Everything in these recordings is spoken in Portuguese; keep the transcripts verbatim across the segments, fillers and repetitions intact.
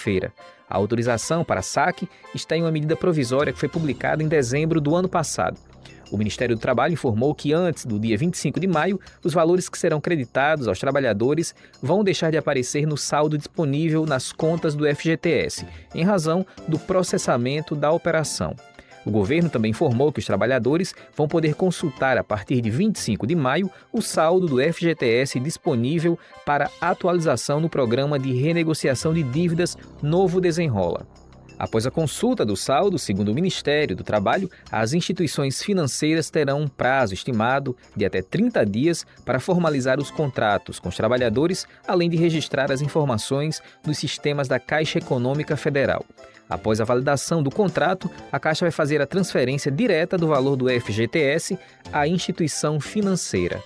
quinta-feira. A autorização para saque está em uma medida provisória que foi publicada em dezembro do ano passado. O Ministério do Trabalho informou que antes do dia vinte e cinco de maio, os valores que serão creditados aos trabalhadores vão deixar de aparecer no saldo disponível nas contas do F G T S, em razão do processamento da operação. O governo também informou que os trabalhadores vão poder consultar a partir de vinte e cinco de maio o saldo do F G T S disponível para atualização no Programa de Renegociação de Dívidas Novo Desenrola. Após a consulta do saldo, segundo o Ministério do Trabalho, as instituições financeiras terão um prazo estimado de até trinta dias para formalizar os contratos com os trabalhadores, além de registrar as informações nos sistemas da Caixa Econômica Federal. Após a validação do contrato, a Caixa vai fazer a transferência direta do valor do F G T S à instituição financeira.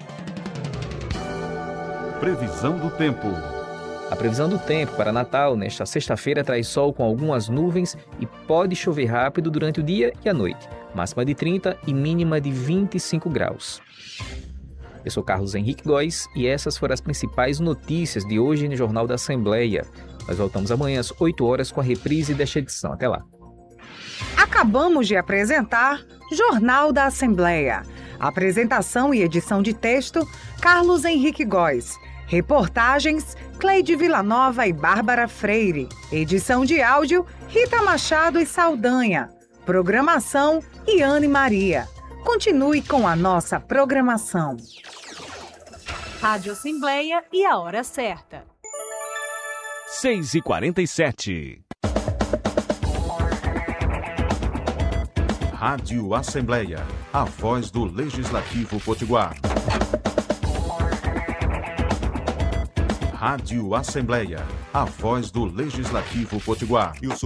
Previsão do tempo. A previsão do tempo para Natal nesta sexta-feira traz sol com algumas nuvens e pode chover rápido durante o dia e a noite. Máxima de trinta e mínima de vinte e cinco graus. Eu sou Carlos Henrique Góes e essas foram as principais notícias de hoje no Jornal da Assembleia. Nós voltamos amanhã às oito horas com a reprise desta edição. Até lá. Acabamos de apresentar Jornal da Assembleia. Apresentação e edição de texto, Carlos Henrique Góes. Reportagens, Cleide Villanova e Bárbara Freire. Edição de áudio, Rita Machado e Saldanha. Programação, Iane Maria. Continue com a nossa programação. Rádio Assembleia e a hora certa. seis e quarenta e sete. Rádio Assembleia, a voz do Legislativo Potiguar. Rádio Assembleia, a voz do Legislativo Potiguar. Eu sou